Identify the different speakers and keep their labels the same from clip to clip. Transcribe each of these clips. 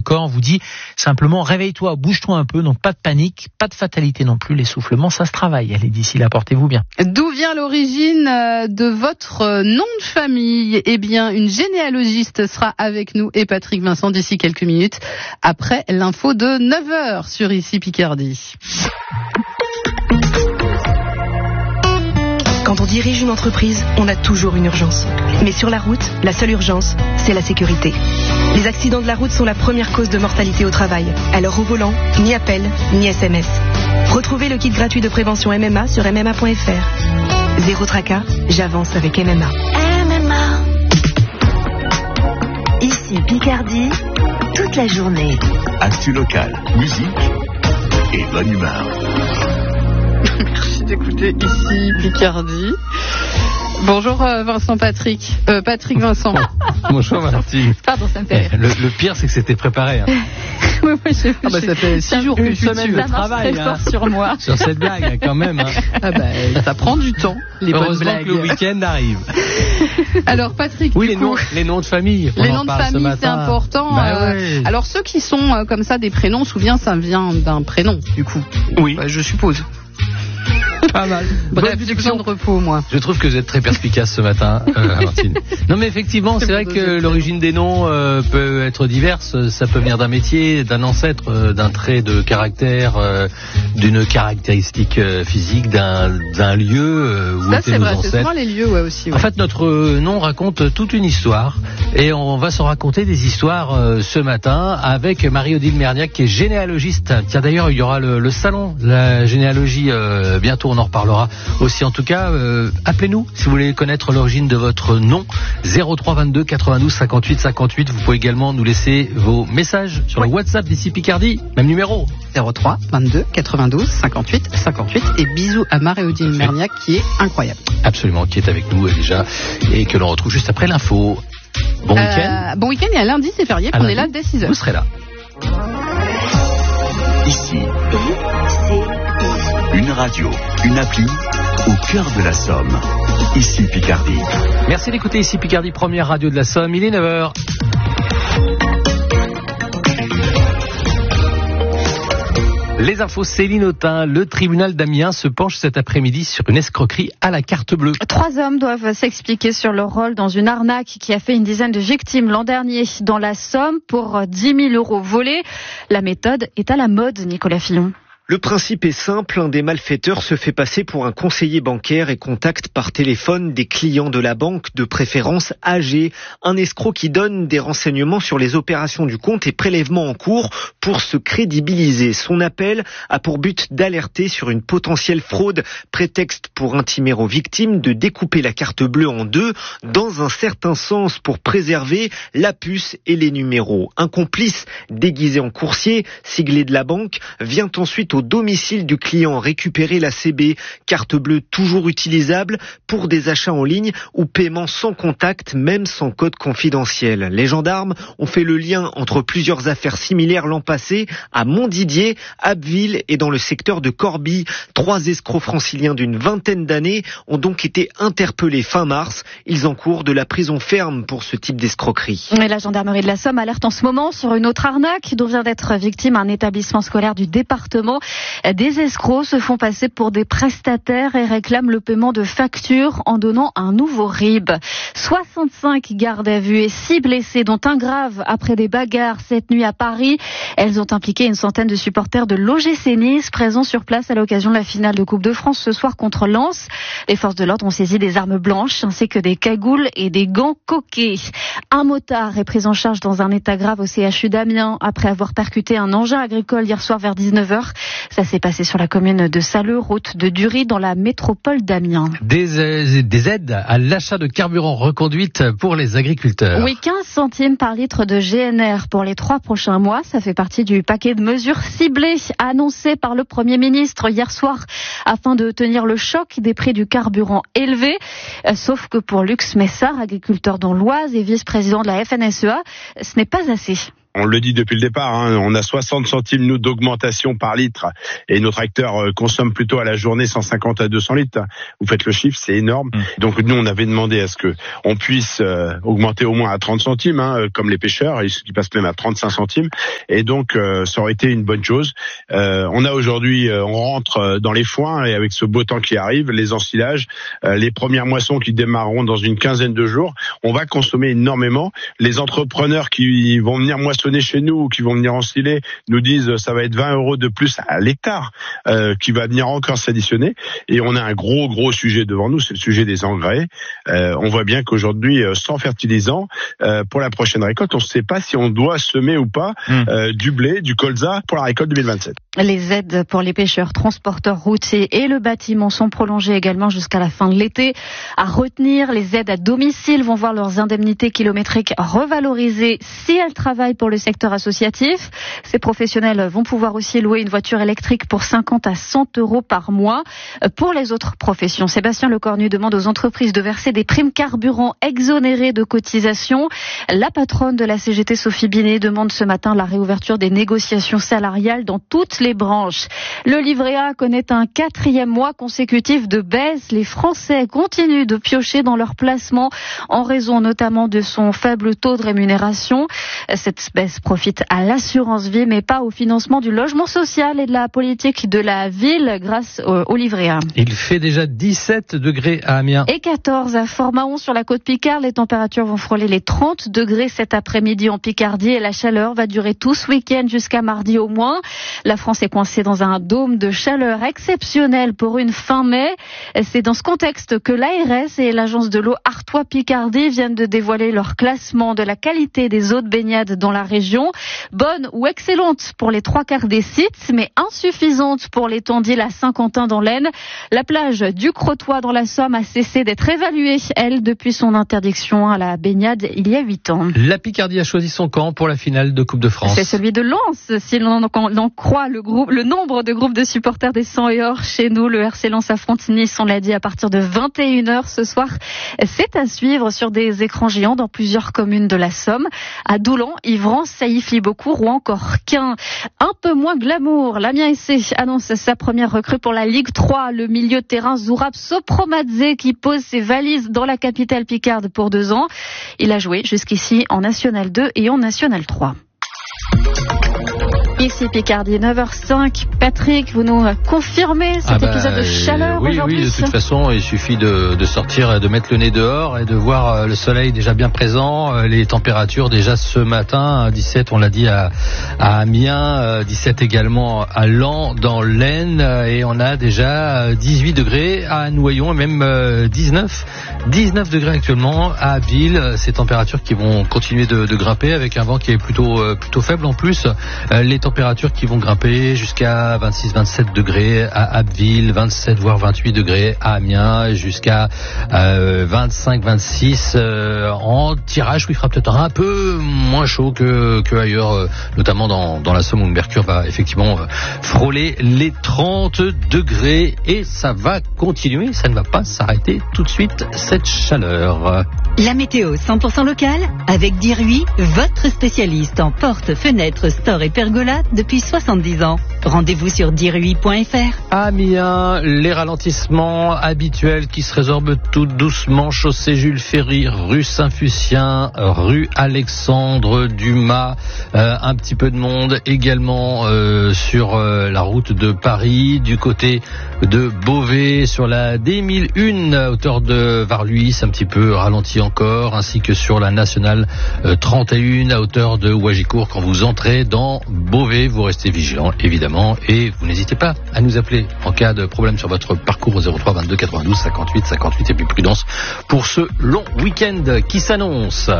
Speaker 1: corps vous dit simplement réveille-toi, bouge-toi un peu, donc pas de panique, pas de fatalité non plus, l'essoufflement ça se travaille. Allez, d'ici là, portez-vous bien.
Speaker 2: D'où vient l'origine de votre nom de famille ? Eh bien, une généalogiste sera avec nous et Patrick Vincent d'ici quelques minutes, après l'info de 9h sur Ici Picardie.
Speaker 3: Quand on dirige une entreprise, on a toujours une urgence. Mais sur la route, la seule urgence, c'est la sécurité. Les accidents de la route sont la première cause de mortalité au travail. Alors au volant, ni appel, ni SMS. Retrouvez le kit gratuit de prévention MMA sur MMA.fr. Zéro tracas, j'avance avec MMA.
Speaker 4: MMA. Ici Picardie, toute la journée.
Speaker 5: Actu locale, musique et bonne humeur.
Speaker 2: Merci d'écouter Ici Picardie. Bonjour Vincent Patrick. Patrick Vincent.
Speaker 6: Bonjour Martine.
Speaker 2: Pardon, ça me fait rire.
Speaker 6: Le pire, c'est que c'était préparé.
Speaker 2: Ouais,
Speaker 6: ça fait 6 jours
Speaker 2: une
Speaker 6: semaine de travail
Speaker 2: sur moi.
Speaker 6: sur cette blague quand même.
Speaker 2: Ça prend du temps, les bonnes
Speaker 6: Heureusement
Speaker 2: blagues.
Speaker 6: que le week-end arrive.
Speaker 2: Alors Patrick,
Speaker 6: Oui,
Speaker 2: du coup,
Speaker 6: les noms de famille.
Speaker 2: les noms de famille, c'est important.
Speaker 6: Ouais.
Speaker 2: Alors ceux qui sont comme ça des prénoms, souviens, ça vient d'un prénom, du coup.
Speaker 6: Oui.
Speaker 2: Je suppose.
Speaker 6: Pas mal.
Speaker 2: Bref, j'ai besoin de repos, moi.
Speaker 6: Je trouve que vous êtes très perspicace ce matin, Martine. Non, mais effectivement, c'est vrai que l'origine des noms peut être diverse. Ça peut venir d'un métier, d'un ancêtre, d'un trait de caractère, d'une caractéristique physique, d'un lieu où
Speaker 2: Ça,
Speaker 6: étaient
Speaker 2: c'est
Speaker 6: nos
Speaker 2: vrai, c'est
Speaker 6: ancêtres.
Speaker 2: souvent les lieux, aussi. Ouais.
Speaker 6: En fait, notre nom raconte toute une histoire et on va se raconter des histoires ce matin avec Marie-Odile Merniac qui est généalogiste. Tiens, d'ailleurs, il y aura le salon, la généalogie bientôt, on en reparlera aussi. En tout cas, appelez-nous si vous voulez connaître l'origine de votre nom. 03 22 92 58 58. Vous pouvez également nous laisser vos messages sur le WhatsApp d'Ici Picardie, même numéro.
Speaker 2: 03 22 92 58 58 et bisous à Marie-Odile Merniac qui est incroyable.
Speaker 6: Absolument, qui est avec nous déjà et que l'on retrouve juste après l'info. Bon week-end.
Speaker 2: Bon week-end et à lundi c'est férié, on est là dès 6h.
Speaker 6: Vous serez là.
Speaker 5: Ici, une radio, une appli au cœur de la Somme. Ici Picardie.
Speaker 6: Merci d'écouter Ici Picardie, première radio de la Somme. Il est 9h. Les infos, Céline Autain. Le tribunal d'Amiens se penche cet après-midi sur une escroquerie à la carte bleue.
Speaker 7: 3 hommes doivent s'expliquer sur leur rôle dans une arnaque qui a fait une dizaine de victimes l'an dernier dans la Somme pour 10 000 € volés. La méthode est à la mode, Nicolas Fillon.
Speaker 8: Le principe est simple, un des malfaiteurs se fait passer pour un conseiller bancaire et contacte par téléphone des clients de la banque, de préférence âgés. Un escroc qui donne des renseignements sur les opérations du compte et prélèvements en cours pour se crédibiliser. Son appel a pour but d'alerter sur une potentielle fraude, prétexte pour intimer aux victimes de découper la carte bleue en deux dans un certain sens pour préserver la puce et les numéros. Un complice déguisé en coursier, siglé de la banque, vient ensuite au domicile du client récupérer la CB, carte bleue toujours utilisable pour des achats en ligne ou paiement sans contact, même sans code confidentiel. Les gendarmes ont fait le lien entre plusieurs affaires similaires l'an passé à Montdidier, Abbeville et dans le secteur de Corbie. 3 escrocs franciliens d'une vingtaine d'années ont donc été interpellés fin mars. Ils encourent de la prison ferme pour ce type d'escroquerie.
Speaker 7: Et la gendarmerie de la Somme alerte en ce moment sur une autre arnaque dont vient d'être victime un établissement scolaire du département. Des escrocs se font passer pour des prestataires et réclament le paiement de factures en donnant un nouveau RIB. 65 gardes à vue et 6 blessés, dont un grave après des bagarres cette nuit à Paris. Elles ont impliqué une centaine de supporters de l'OGC Nice présents sur place à l'occasion de la finale de Coupe de France ce soir contre Lens. Les forces de l'ordre ont saisi des armes blanches ainsi que des cagoules et des gants coquets. Un motard est pris en charge dans un état grave au CHU d'Amiens après avoir percuté un engin agricole hier soir vers 19h. Ça s'est passé sur la commune de Saleux, route de Dury, dans la métropole d'Amiens.
Speaker 6: Des aides à l'achat de carburant reconduites pour les agriculteurs.
Speaker 7: Oui, 15 centimes par litre de GNR pour les 3 prochains mois. Ça fait partie du paquet de mesures ciblées annoncé par le Premier ministre hier soir afin de tenir le choc des prix du carburant élevés. Sauf que pour Lux Messard, agriculteur dans l'Oise et vice-président de la FNSEA, ce n'est pas assez.
Speaker 9: On le dit depuis le départ, on a 60 centimes nous d'augmentation par litre et nos tracteurs consomment plutôt à la journée 150 à 200 litres. Vous faites le chiffre, c'est énorme. Donc nous on avait demandé à ce que on puisse augmenter au moins à 30 centimes, comme les pêcheurs, qui passent même à 35 centimes. Et donc ça aurait été une bonne chose. On a aujourd'hui, on rentre dans les foins et avec ce beau temps qui arrive, les ensilages, les premières moissons qui démarreront dans une quinzaine de jours, on va consommer énormément. Les entrepreneurs qui vont venir moissonner chez nous ou qui vont venir ensiler nous disent ça va être 20 € de plus à l'hectare qui va venir encore s'additionner. Et on a un gros sujet devant nous, c'est le sujet des engrais. On voit bien qu'aujourd'hui, sans fertilisant, pour la prochaine récolte, on ne sait pas si on doit semer ou pas du blé, du colza pour la récolte 2027.
Speaker 7: Les aides pour les pêcheurs, transporteurs routiers et le bâtiment sont prolongées également jusqu'à la fin de l'été. À retenir, les aides à domicile vont voir leurs indemnités kilométriques revalorisées si elles travaillent pour le secteur associatif. Ces professionnels vont pouvoir aussi louer une voiture électrique pour 50 à 100 € par mois. Pour les autres professions, Sébastien Lecornu demande aux entreprises de verser des primes carburant exonérées de cotisations. La patronne de la CGT, Sophie Binet, demande ce matin la réouverture des négociations salariales dans toutes les branches. Le livret A connaît un 4e mois consécutif de baisse. Les Français continuent de piocher dans leur placement en raison notamment de son faible taux de rémunération. Cette baisse profite à l'assurance vie, mais pas au financement du logement social et de la politique de la ville grâce au livret A.
Speaker 6: Il fait déjà 17 degrés à Amiens.
Speaker 7: Et 14 à Fort-Mahon sur la côte Picard. Les températures vont frôler les 30 degrés cet après-midi en Picardie et la chaleur va durer tout ce week-end jusqu'à mardi au moins. La France est coincée dans un dôme de chaleur exceptionnel pour une fin mai. C'est dans ce contexte que l'ARS et l'agence de l'eau Artois Picardie viennent de dévoiler leur classement de la qualité des eaux de baignade dans la région. Bonne ou excellente pour les 3/4 des sites, mais insuffisante pour l'étendue à Saint-Quentin dans l'Aisne. La plage du Crotoy dans la Somme a cessé d'être évaluée, elle, depuis son interdiction à la baignade il y a 8 ans.
Speaker 6: La Picardie a choisi son camp pour la finale de Coupe de France.
Speaker 7: C'est celui de Lens, si l'on en croit le nombre de groupes de supporters des 100 et or chez nous. Le RC Lens affronte Nice, on l'a dit, à partir de 21h ce soir. C'est à suivre sur des écrans géants dans plusieurs communes de la Somme. À Doulan, Ivran, Sailly-Flibeaucourt ou encore Quin. Un peu moins glamour, l'Amiens SC annonce sa première recrue pour la Ligue 3. Le milieu de terrain Zourab Sopromadze qui pose ses valises dans la capitale picarde pour 2 ans. Il a joué jusqu'ici en National 2 et en National 3. Ici Picardie, 9h05. Patrick, vous nous confirmez cet épisode de chaleur aujourd'hui?
Speaker 6: Oui, de toute façon, il suffit de sortir, de mettre le nez dehors et de voir le soleil déjà bien présent. Les températures déjà ce matin, 17, on l'a dit à Amiens, 17 également à Laon, dans l'Aisne, et on a déjà 18 degrés à Noyon, et même 19 degrés actuellement à Abbeville. Ces températures qui vont continuer de grimper avec un vent qui est plutôt faible en plus. Les températures qui vont grimper jusqu'à 26-27 degrés à Abbeville, 27 voire 28 degrés à Amiens, jusqu'à 25-26 en tirage, où il fera peut-être un peu moins chaud que ailleurs, notamment dans la Somme où le mercure va effectivement frôler les 30 degrés, et ça va continuer, ça ne va pas s'arrêter tout de suite, cette chaleur.
Speaker 10: La météo 100% locale avec Dirui, votre spécialiste en portes, fenêtres, stores et pergolas depuis 70 ans. Rendez-vous sur dirui.fr.
Speaker 6: Amiens, les ralentissements habituels qui se résorbent tout doucement. Chaussée Jules Ferry, rue Saint-Fucien, rue Alexandre Dumas. Un petit peu de monde également sur la route de Paris, du côté de Beauvais, sur la D1001 à hauteur de Varluis, un petit peu ralenti encore, ainsi que sur la nationale 31 à hauteur de Ouagicourt. Quand vous entrez dans Beauvais, vous restez vigilant évidemment, et vous n'hésitez pas à nous appeler en cas de problème sur votre parcours au 03 22 92 58 58, et puis prudence pour ce long week-end qui s'annonce.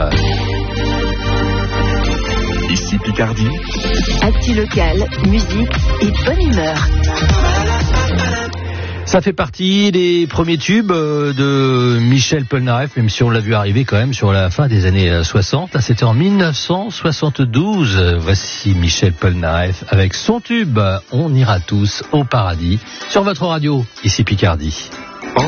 Speaker 5: Ici Picardie.
Speaker 4: Actu local, musique et bonne humeur.
Speaker 6: Ça fait partie des premiers tubes de Michel Polnareff, même si on l'a vu arriver quand même sur la fin des années 60. Là, c'était en 1972. Voici Michel Polnareff avec son tube « On ira tous au paradis » sur votre radio, ici Picardie.